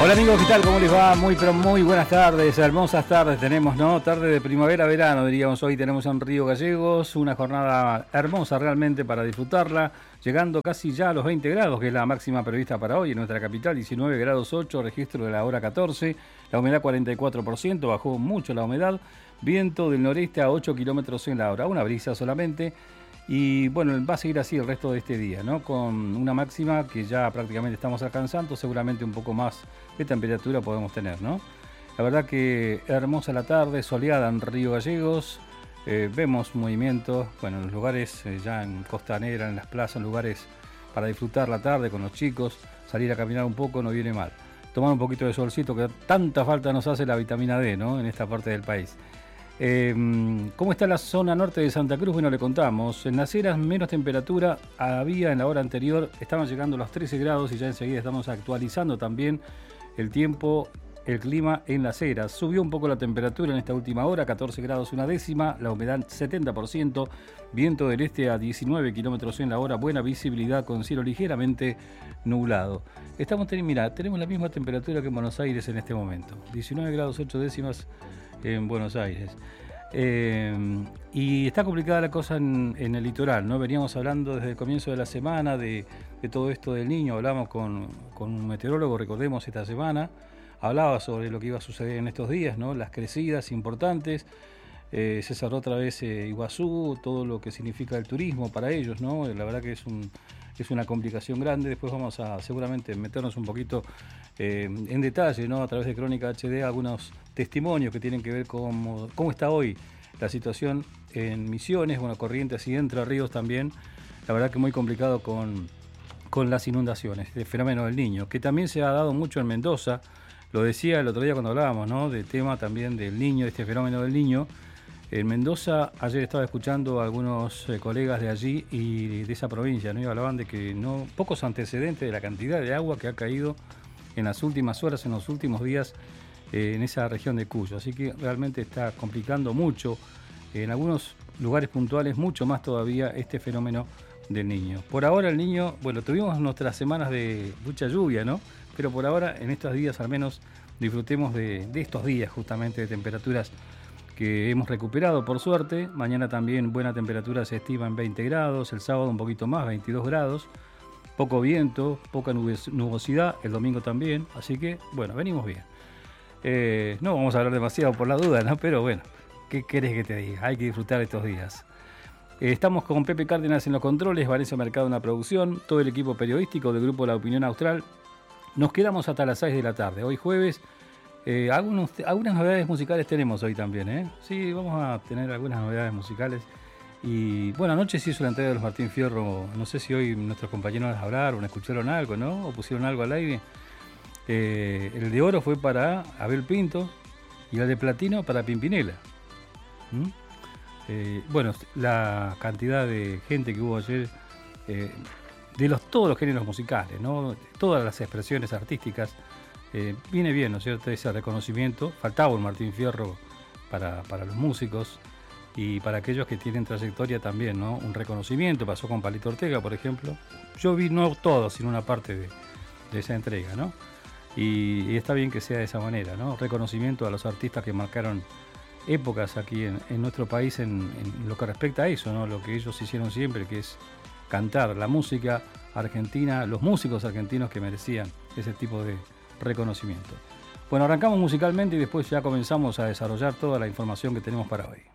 Hola amigos, ¿qué tal? ¿Cómo les va? Muy pero muy buenas tardes, hermosas tardes tenemos, ¿no? Tarde de primavera-verano, diríamos. Hoy tenemos en Río Gallegos una jornada hermosa realmente para disfrutarla, llegando casi ya a los 20 grados, que es la máxima prevista para hoy en nuestra capital, 19 grados 8, registro de la hora 14, la humedad 44%, bajó mucho la humedad, viento del noreste a 8 kilómetros en la hora, una brisa solamente. Y bueno, va a seguir así el resto de este día, ¿no? Con una máxima que ya prácticamente estamos alcanzando, seguramente un poco más de temperatura podemos tener, ¿no? La verdad que hermosa la tarde, soleada en Río Gallegos, vemos movimientos, bueno, en los lugares ya en Costanera, en las plazas, en lugares para disfrutar la tarde con los chicos, salir a caminar un poco no viene mal. Tomar un poquito de solcito, que tanta falta nos hace la vitamina D, ¿no? En esta parte del país. ¿Cómo está la zona norte de Santa Cruz? Bueno, le contamos. En las Heras menos temperatura había en la hora anterior, estaban llegando a los 13 grados y ya enseguida estamos actualizando también el tiempo, el clima en las Heras. Subió un poco la temperatura en esta última hora, 14 grados una décima, la humedad 70%, viento del este a 19 kilómetros en la hora, buena visibilidad con cielo ligeramente nublado. Mira, tenemos la misma temperatura que en Buenos Aires en este momento, 19 grados 8 décimas en Buenos Aires. Y está complicada la cosa en el litoral, ¿no? Veníamos hablando desde el comienzo de la semana de todo esto del Niño, hablamos con un meteorólogo, recordemos, esta semana, hablaba sobre lo que iba a suceder en estos días, ¿no? Las crecidas importantes, se cerró otra vez Iguazú, todo lo que significa el turismo para ellos, ¿no? La verdad que es una complicación grande. Después vamos a seguramente meternos un poquito en detalle, ¿no? A través de Crónica HD, algunos testimonios que tienen que ver con cómo está hoy la situación en Misiones, bueno, Corrientes y Entre Ríos también. La verdad que muy complicado con las inundaciones, el fenómeno del Niño, que también se ha dado mucho en Mendoza. Lo decía el otro día cuando hablábamos, ¿no? Del tema también del Niño, de este fenómeno del Niño. En Mendoza, ayer estaba escuchando a algunos colegas de allí y de esa provincia, ¿no? Y hablaban de que pocos antecedentes de la cantidad de agua que ha caído en las últimas horas, en los últimos días, en esa región de Cuyo. Así que realmente está complicando mucho, en algunos lugares puntuales, mucho más todavía este fenómeno del Niño. Por ahora el Niño, bueno, tuvimos nuestras semanas de mucha lluvia, ¿no? Pero por ahora, en estos días al menos, disfrutemos de estos días justamente de temperaturas que hemos recuperado por suerte. Mañana también buena temperatura se estima en 20 grados, el sábado un poquito más, 22 grados, poco viento, poca nubosidad, el domingo también, así que bueno, venimos bien. No vamos a hablar demasiado por la duda, ¿no? Pero bueno, ¿qué querés que te diga? Hay que disfrutar estos días. Estamos con Pepe Cárdenas en los controles, Valencia Mercado en la producción, todo el equipo periodístico del grupo La Opinión Austral. Nos quedamos hasta las 6 de la tarde, hoy jueves. Algunas novedades musicales tenemos hoy también, ¿eh? Sí, vamos a tener algunas novedades musicales. Y bueno, anoche se hizo la entrega de los Martín Fierro. No sé si hoy nuestros compañeros hablaron, escucharon algo, ¿no? O pusieron algo al aire. El de oro fue para Abel Pinto y el de platino para Pimpinela. Bueno, la cantidad de gente que hubo ayer, de todos los géneros musicales, ¿no? Todas las expresiones artísticas. Viene bien, ¿no es cierto?, ese reconocimiento. Faltaba un Martín Fierro para los músicos y para aquellos que tienen trayectoria también, ¿no? Un reconocimiento, pasó con Palito Ortega, por ejemplo. Yo vi no todo, sino una parte de esa entrega, ¿no? Y está bien que sea de esa manera, ¿no? Reconocimiento a los artistas que marcaron épocas aquí en nuestro país en lo que respecta a eso, ¿no? Lo que ellos hicieron siempre, que es cantar la música argentina, los músicos argentinos que merecían ese tipo de reconocimiento. Bueno, arrancamos musicalmente y después ya comenzamos a desarrollar toda la información que tenemos para hoy.